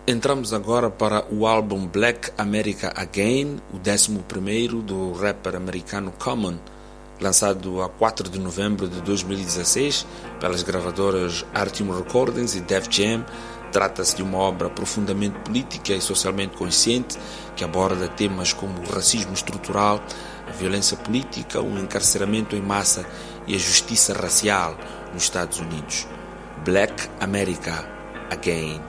Entramos agora para o álbum Black America Again, o 11º do rapper americano Common, lançado a 4 de novembro de 2016 pelas gravadoras Artium Recordings e Def Jam. Trata-se de uma obra profundamente política e socialmente consciente que aborda temas como o racismo estrutural, a violência política, o encarceramento em massa e a justiça racial nos Estados Unidos. Black America Again.